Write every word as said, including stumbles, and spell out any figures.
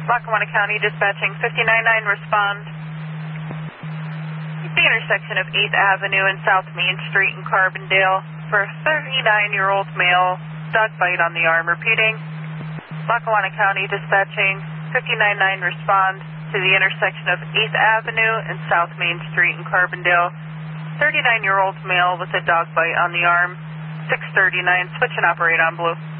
Lackawanna County dispatching fifty-nine nine, respond. At the intersection of eighth Avenue and South Main Street in Carbondale for a thirty-nine-year-old male, dog bite on the arm. Repeating, Lackawanna County dispatching fifty-nine nine, respond to the intersection of eighth Avenue and South Main Street in Carbondale. thirty-nine-year-old male with a dog bite on the arm. six thirty-nine, switch and operate on blue.